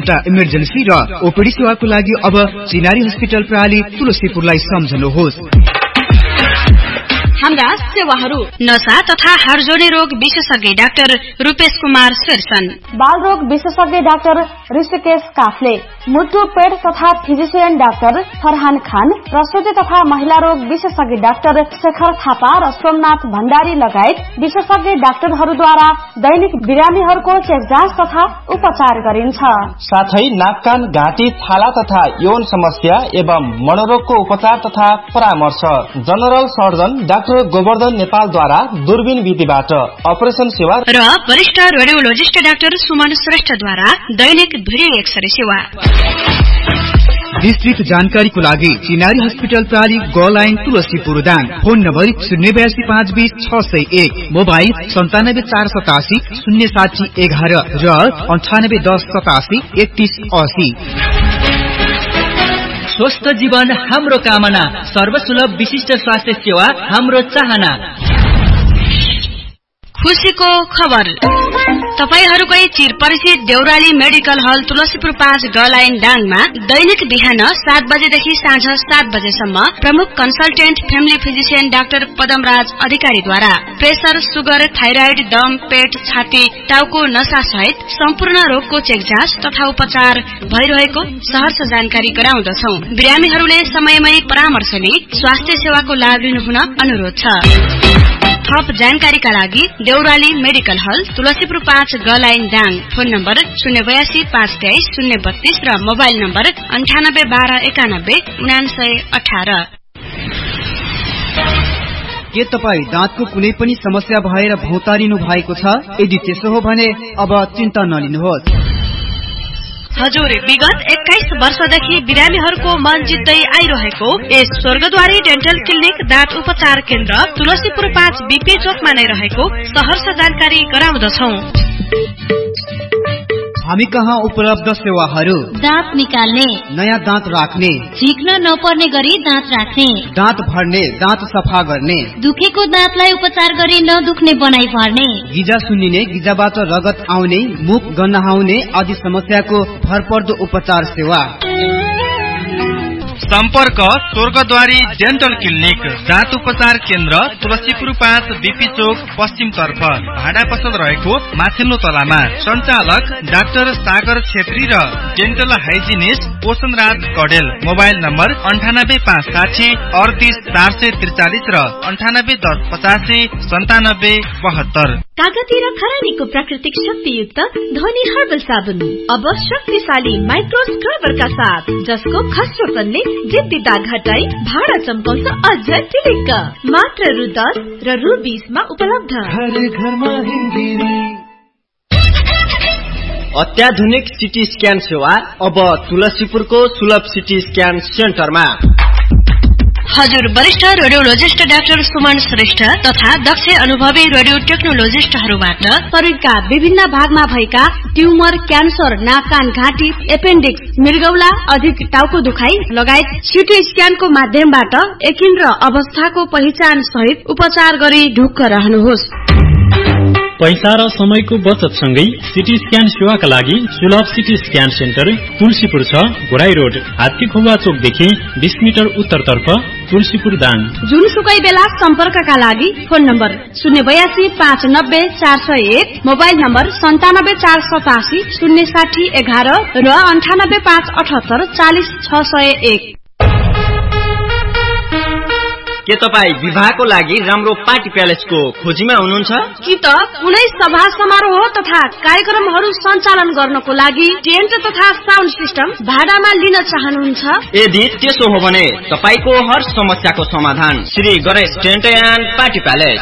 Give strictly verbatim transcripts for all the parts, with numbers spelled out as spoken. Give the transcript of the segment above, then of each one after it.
Emergency र OPD सेवाको लागि अब चिनारी हस्पिटल प्रणाली तुलसीपुरलाई सम्झनुहोस्। हाम्रा सेवाहरू नशा तथा हाडजोडी रोग विशेषज्ञ डाक्टर रूपेश कुमार शेरसन, बाल रोग विशेषज्ञ डाक्टर ऋषिकेश काफले, मुटु पेट तथा फिजिशियन डाक्टर फरहान खान, प्रसुति तथा महिला रोग विशेषज्ञ डाक्टर शेखर थापा र सोमनाथ भण्डारी लगायत विशेषज्ञ डाक्टरहरूद्वारा दैनिक बिरामीहरूको चेक जाँच तथा उपचार गरिन्छ। साथै नाक कान घाँटी छाला तथा यौन समस्या एवं मनोरोगको उपचार तथा परामर्श जनरल सर्जन डाक्टर गोवर्धन नेपालद्वारा दूरबीन विधिबाट अपरेसन सेवा र वरिष्ठ रेडियोलोजिस्ट डाक्टर सुमन श्रेष्ठद्वारा दैनिक भिडियो एक्सरे सेवा। विस्तृत जानकारीको लागि चिनारी हस्पिटल प्रणाली ग line Tulsipur Dang, phone number शून्य बयासी पाँच बीस छ सय एक, मोबाइल सन्तानब्बे चार सतासी शून्य साठी एघार र अन्ठानब्बे दस सतासी एकतीस असी। स्वस्थ जीवन हाम्रो कामना, सर्वसुलभ विशिष्ट स्वास्थ्य सेवा हाम्रो चाहना। खुशीको खबर, तपाईहरूकै चिरपरिचित देउराली मेडिकल हल तुलसीपुर पाँच ग लाइन डाङमा दैनिक बिहान सात बजेदेखि साँझ सात बजेसम्म प्रमुख consultant family physician doctor Padamraj अधिकारीद्वारा प्रेसर, सुगर, थाइराइड, दम, पेट, छाती, टाउको नसा सहित सम्पूर्ण रोगको चेक जाँच तथा उपचार भइरहेको सहर्ष जानकारी गराउँदछौ। बिरामीहरूले समयमै परामर्श लिई स्वास्थ्य सेवाको लाभ लिनुहुन अनुरोध छ। थप जानकारीका लागि देउराली मेडिकल हल तुलसीपुर पाँच ग लाइन दाङ, फोन नम्बर शून्य बयासी पाँच तेइस शून्य बत्तीस र मोबाइल नम्बर अन्ठानब्बे बाह्र एकानब्बे उनासय अठार। के तपाईँ दाँतको कुनै पनि समस्या भएर भौतारिनु भएको छ? यदि त्यसो हो भने अब चिन्ता नलिनुहोस्। हजुर, विगत एक्काइस वर्षदेखि बिरामीहरूको मन जित्दै आइरहेको यस स्वर्गद्वारी डेन्टल क्लिनिक दाँत उपचार केन्द्र तुलसीपुर पाँच बीपी चोकमा नै रहेको सहर्ष जानकारी गराउँदछौ। हामी कहाँ उपलब्ध सेवाहरू: दाँत निकाल्ने, नयाँ दाँत राख्ने, झिक्न नपर्ने गरी दाँत राख्ने, दाँत भर्ने, दाँत सफा गर्ने, दुखेको दाँतलाई उपचार गरी नदुख्ने बनाइ भर्ने, गिजा सुन्निने, गिजाबाट रगत आउने, मुख गन्हाउने आदि समस्याको भरपर्दो उपचार सेवा। सम्पर्क स्वर्गद्वारी डेन्टल क्लिनिक दाँत उपचार केन्द्र तुलसीपुर पाँच बीपी चोक पश्चिम तर्फ, भाडा पसल रहेको माथिल्लो तलामा। सञ्चालक डाक्टर सागर छेत्री र डेन्टल हाइजिनिस्ट पोषण राज कडेल। मोबाइल नम्बर अन्ठानब्बे पाँच साठी अडतिस चार सय त्रिचालिस र अन्ठानब्बे दस पचासी सन्तानब्बे बहत्तर। कागती र खरानीको प्राकृतिक शक्तियुक्त धनी हर्बल साबुन अब शक्तिशाली माइक्रो स्क्रबरका साथ, जसको खस्रोपनले जिद्दी दाग हटाई भाडा चम्काउँछ अझ टिलिक्क। मात्र रु दस र रु बीसमा उपलब्ध। अत्याधुनिक सिटी स्क्यान सेवा अब तुलसीपुरको सुलभ सिटी स्क्यान सेन्टरमा। हजुर, वरिष्ठ रेडियोलोजिस्ट डाक्टर सुमन श्रेष्ठ तथा दक्ष अनुभवी रेडियो टेक्नोलोजिस्टहरूबाट शरीरका विभिन्न भागमा भएका ट्युमर, क्यान्सर, नाक कान घाँटी, एपेन्डिक्स, मृगौला, अधिक टाउको दुखाइ लगायत सिटी स्क्यानको माध्यमबाट एकिन र अवस्थाको पहिचान सहित उपचार गरी ढुक्क रहनुहोस्। पैसा र समयको बचत सँगै सिटी स्क्यान सेवाका लागि सुलभ सिटी स्क्यान सेन्टर तुलसीपुर छ, घोराई रोड, हात्तीखोला चोकदेखि बीस मिटर उत्तरतर्फ, तुलसीपुर दाङ। जुनसुकै बेला सम्पर्कका लागि फोन नम्बर शून्य बयासी पाँच नब्बे चार सय एक, मोबाइल नम्बर सन्तानब्बे चार सतासी शून्य साठी एघार र अन्ठानब्बे पाँच अठहत्तर चालिस छ सय एक। के तपाईँ विवाहको लागि राम्रो पार्टी प्यालेसको खोजीमा हुनुहुन्छ? कि त कुनै सभा समारोह तथा कार्यक्रमहरू सञ्चालन गर्नको लागि टेन्ट तथा साउन्ड सिस्टम भाडामा लिन चाहनुहुन्छ? यदि त्यसो हो भने तपाईको हर समस्याको समाधान Shri Ganesh tent and party palace.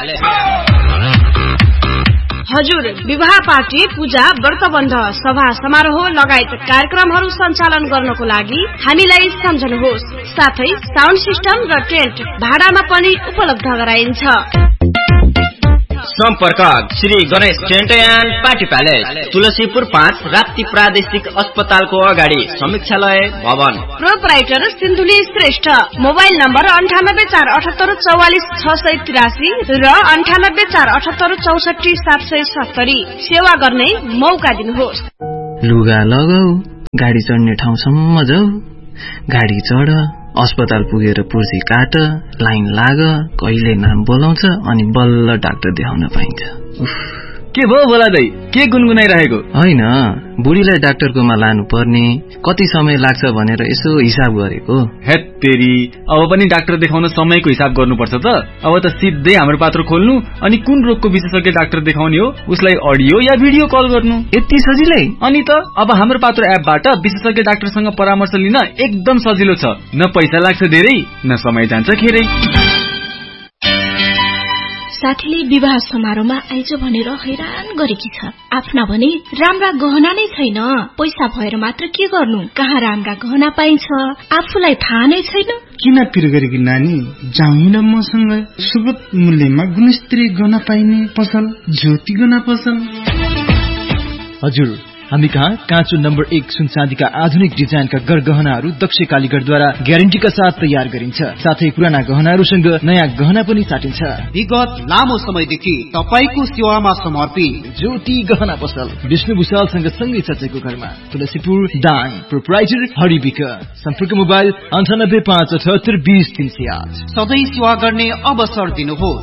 हजुर, विवाह पार्टी, पूजा, व्रतबन्ध, सभा समारोह लगायत कार्यक्रमहरू सञ्चालन गर्नको लागि हामीलाई सम्झनुहोस्। साथै साउन्ड सिस्टम र टेन्ट भाडामा पनि उपलब्ध गराइन्छ। सम्पर्क Shri Ganesh tent and party palace, Tulsipur पाँच, राप्ती प्रादेशिक अस्पतालको अगाडि, समीक्षालय भवन। Proprietor Sindhuli Shrestha. Mobile number अन्ठानब्बे चार अठहत्तर चौवालिस छ सय तिरासी र अन्ठानब्बे चार अठहत्तर चौसठी सात सय सत्तरी। सेवा गर्ने मौका दिनुहोस्। लुगा लगाऊ गाडी चढ्ने ठाउँसम्म जाऊ, गाडी चढ, अस्पताल पुगेर पुर्जी काट, लाइन लाग, कहिले नाम बोलाउँछ अनि बल्ल डाक्टर देखाउन पाइन्छ। के भयो बोला दाइ, के गुनगुनाइरहेको? होइन, बुढीलाई डाक्टरकोमा लानु पर्ने, कति समय लाग्छ भनेर यसो हिसाब गरेको। हेत तेरी, अब पनि डाक्टर देखाउन समयको हिसाब गर्नुपर्छ त। अब त सिधै हाम्रो पात्र खोल्नु अनि कुन रोगको विशेषज्ञ डाक्टर देखाउने हो उसलाई अडियो या भिडियो कल गर्नु, यति सजिलै। अनि त अब हाम्रो पात्र एपबाट विशेषज्ञ डाक्टरसँग परामर्श लिन एकदम सजिलो छ। न पैसा लाग्छ धेरै, न समय जान्छ खेरै। साथीले विवाह समारोहमा आइज भनेर हैरान गरेकी छ। आफ्ना भने राम्रा गहना नै छैन, पैसा भएर मात्र के गर्नु, कहाँ राम्रा गहना पाइन्छ आफूलाई थाहा नै छैन। किन पिर गरेकी नानी, जाउँ न मसँग सुगत मूल्यमा गुणस्तरीय गहना पाइने पसल ज्योति गहना पसल। हजुर, हामी कहाँ काँचो नम्बर एक सुन चाँदीका आधुनिक डिजाइनका गरगहनाहरू दक्ष कालीगढद्वारा ग्यारेन्टीका साथ तयार गरिन्छ। साथै पुराना गहनाहरूसँग नयाँ गहना पनि साटिन्छ। विगत लामो समयदेखि तपाईको सेवामा समर्पित ज्योति गहना पसल विष्णु भूषालसँग सँगै चचेको घरमा, तुलसीपुर दाङ। प्रोप्राइटर हरिबिक। सम्पर्क मोबाइल अन्ठानब्बे पाँच अठहत्तर बीस तीन सय आठ। सधैँ सेवा गर्ने अवसर दिनुहोस्।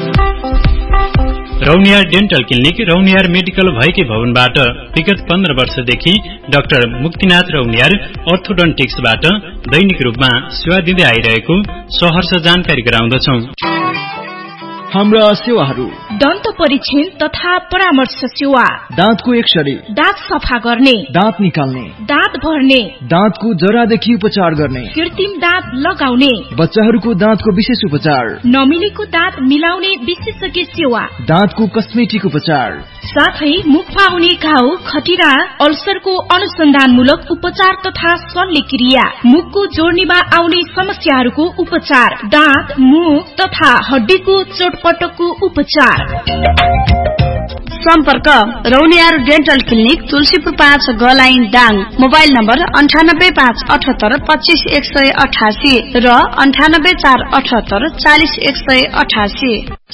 Rauniyar dental clinic Rauniyar medical भएकै भवनबाट विगत पन्ध्र वर्षदेखि डाक्टर मुक्तिनाथ रौनियार अर्थोडन्टिक्सबाट दैनिक रूपमा सेवा दिँदै आइरहेको सहर्ष जानकारी गराउँदछौं। हाम्रा सेवाहरू: दन्त परीक्षण तथा परामर्श सेवा, दाँतको एक्सरे, दाँत सफा गर्ने, दाँत निकाल्ने, दाँत भर्ने, दाँतको जरादेखि उपचार गर्ने, कृत्रिम दाँत लगाउने, बच्चाहरूको दाँतको विशेष उपचार, नमिलेको दाँत मिलाउने विशेषज्ञ सेवा, दाँतको कस्मेटिक उपचार, साथै मुखमा हुने घाउ, खटिरा, अल्सरको अनुसन्धानमूलक उपचार तथा शल्यक्रिया, मुखको जोड्नीमा आउने समस्याहरूको उपचार, दाँत, मुख तथा हड्डीको चोटपटकको उपचार। सम्पर्क रौनियार डेन्टल क्लिनिक तुलसीपुर पाँच गलाइन दाङ। मोबाइल नम्बर अन्ठानब्बे पाँच अठहत्तर पच्चीस एक सय अठासी र अन्ठानब्बे चार अठहत्तर चालिस एक सय अठासी।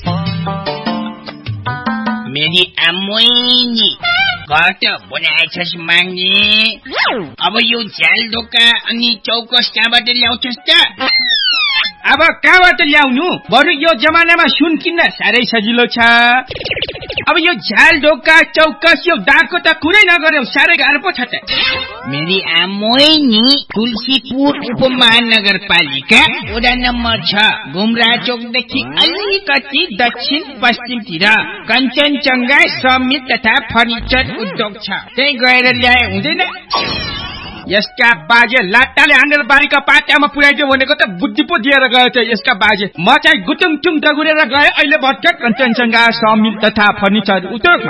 मेरी आमोइनी घट बनाएछस् माग्ने, अब यो झ्याल ढोका अनि चौकस कहाँबाट ल्याउँछस् त? अब कहाँबाट ल्याउनु, बरु यो जमानामा सुन किन्न साह्रै सजिलो छ। अब यो झ्याल ढोका चौकस यो दागको त कुरै नगर्यो, साह्रै गाह्रो पो छ त। मेरी आमोइनी तुलसीपुर उपमहानगरपालिका वडा नम्बर छ, घुमरा चोकदेखि अलिकति दक्षिण पश्चिमतिर कञ्चनजङ्घा समित तथा फर्निचर उद्योग छ, त्यही गएर ल्याए हुँदैन? यसका बाजे लाटाले हानेर बारीका पाटामा पुर्याइदियो भनेको त बुद्धि पो दिएर गयो त यसका बाजे। म चाहिँ गुटुङ टुङ डगुरेर गए अहिले भर्खर कञ्चनजङ्घा समिल तथा फर्निचर उद्योगमा।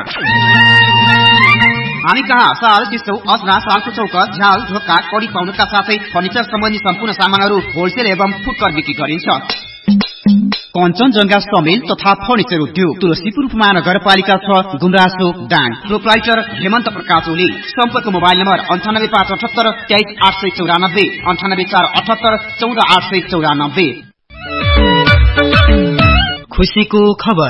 हामी कहाँ साल चिसो असना सालको चौकट झ्याल ढोका कडी पाउनुका साथै फर्निचर सम्बन्धी सम्पूर्ण सामानहरू होलसेल एवं फुटकर बिक्री गरिन्छ। कञ्चनजङ्घा समेल तथा फर्निचर उद्योग तुलसीपुर उपमहानगरपालिका छ, गुमरासो दाङ। प्रोप्राइटर हेमन्त प्रकाश ओली। सम्पर्क मोबाइल नम्बर अन्ठानब्बे पाँच अठहत्तर तेइस आठ सय चौरानब्बे, अन्ठानब्बे चार अठहत्तर चौध आठ सय चौरानब्बे। खुसीको खबर।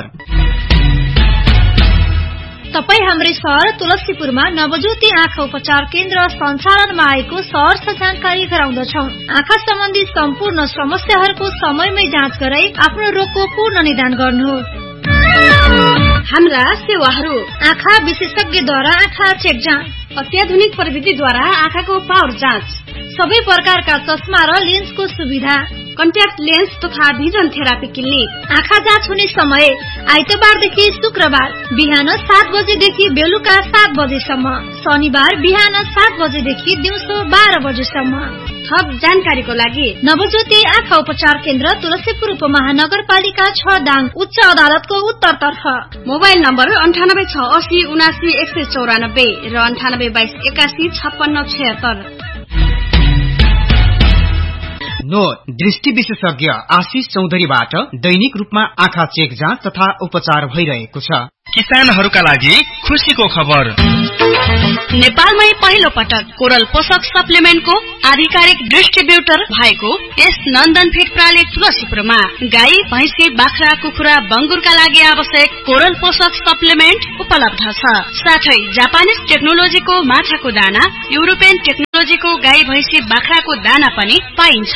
तपाई हाम्रै सहर तुलसीपुरमा नवज्योति आँखा उपचार केन्द्र सञ्चालनमा आएको सहर्ष जानकारी गराउँदछौं। आँखा सम्बन्धी सम्पूर्ण समस्याहरूको समयमै जाँच गराई आफ्नो रोगको पूर्ण निदान गर्नुहोस्। हाम्रा सेवाहरू: आँखा विशेषज्ञद्वारा आँखा चेक जाँच, अत्याधुनिक प्रविधिद्वारा आँखाको पावर जाँच, सबै प्रकारका चस्मा र लेन्सको सुविधा, कन्ट्याक्ट लेन्स तथा भिजन थेरापी क्लिनिक। आँखा जाँच हुने समय आइतबारदेखि शुक्रबार बिहान सात बजेदेखि बेलुका सात बजेसम्म, शनिबार बिहान सात बजेदेखि दिउँसो बाह्र बजेसम्म। थप जानकारीको लागि नवज्योति आँखा उपचार केन्द्र तुलसीपुर उपमहानगरपालिका छ दाङ, उच्च अदालतको उत्तरतर्फ। मोबाइल नम्बर अन्ठानब्बे छ असी उनासी एक सय चौरानब्बे र अन्ठानब्बे बाइस एकासी छप्पन्न छयत्तर। नोट: दृष्टि विशेषज्ञ आशिष चौधरीबाट दैनिक रूपमा आँखा चेक जाँच तथा उपचार भइरहेको छ। किसानहरूका लागि खुसीको खबर। नेपालमै पहिलो पटक कोरल पोषक सप्लिमेन्टको आधिकारिक डिस्ट्रिब्युटर भएको यस नन्दन फिड प्रणाली तुलसीपुरमा गाई, भैँसी, बाख्रा, कुखुरा, बङ्गुरका लागि आवश्यक कोरल पोषक सप्लिमेन्ट उपलब्ध छ। साथै जापानिज टेक्नोलोजीको माछाको दाना, युरोपियन टेक्नोलोजीको गाई, भैँसी, बाख्राको दाना पनि पाइन्छ।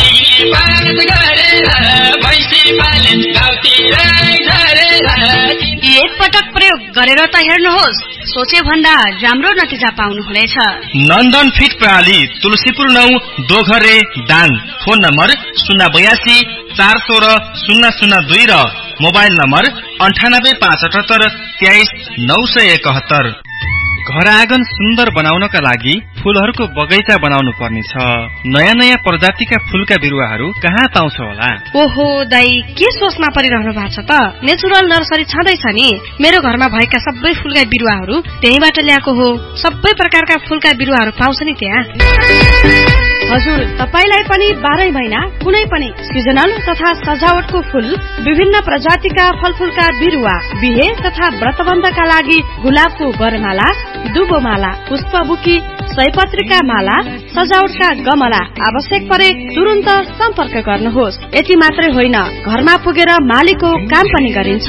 एक पटक प्रयोग गरेर त हेर्नुहोस्, सोचे भन्दा राम्रो नतिजा पाउनुहुनेछ। नन्दन फिट प्रणाली तुलसीपुर नौ दोघरे दाङ। फोन नम्बर शून्य बयासी चार सोह्र शून्य शून्य दुई र मोबाइल नम्बर अन्ठानब्बे पाँच अठहत्तर तेइस नौ सय एकहत्तर। घर आँगन सुन्दर बनाउनका लागि फूलहरूको बगैँचा बनाउनु पर्ने छ। नयाँ नयाँ प्रजातिका फूलका बिरुवाहरू कहाँ पाउँछ होला? ओहो दाई, के सोचमा परिरहनु भएको छ त? नेचुरल नर्सरी छँदैछ नि। मेरो घरमा भएका सबै फूलका बिरुवाहरू त्यहीबाट ल्याएको हो। सबै प्रकारका फूलका बिरुवाहरू पाउँछ नि त्यहाँ। हजुर, तपाईलाई पनि बाह्रै महिना कुनै पनि सिजनल तथा सजावटको फूल, विभिन्न प्रजातिका फलफूलका बिरुवा, बिहे तथा व्रतबन्धका लागि गुलाबको वरमाला, दुबोमाला, पुष्पबुकी, सयपत्रीका माला, सजावटका गमला आवश्यक परे तुरन्त सम्पर्क गर्नुहोस्। यति मात्रै होइन, घरमा पुगेर मालीको काम पनि गरिन्छ।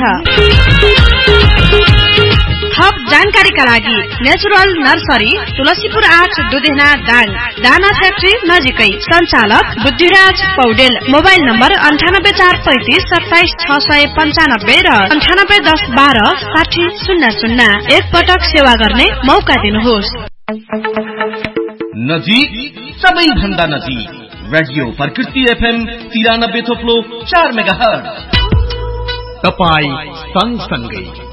थप जानकारीका लागि नेचुरल नर्सरी तुलसीपुर आठ दुधेना दाङ, दाना फ्याक्ट्री नजिकै। सञ्चालक बुद्धिराज पौडेल। मोबाइल नम्बर अन्ठानब्बे चार पैंतिस सत्ताइस छ सय पन्चानब्बे र अन्ठानब्बे दस बाह्र साठी शून्य शून्य। एक पटक सेवा गर्ने मौका दिनुहोस्। नजिक, सबैभन्दा नजिक, रेडियो प्रकृति एफएम तिरानब्बे थोप्लो चार मेगा हर्ज। तपाई सँगसँगै